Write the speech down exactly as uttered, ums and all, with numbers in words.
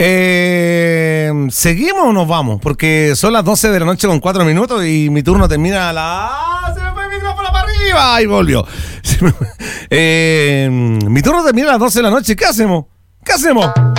Eh, ¿Seguimos o nos vamos? Porque son las doce de la noche con cuatro minutos y mi turno termina a la... ¡Se me fue el micrófono para arriba! Ahí volvió. Eh, mi turno termina a las doce de la noche. ¿Qué hacemos? ¿Qué hacemos?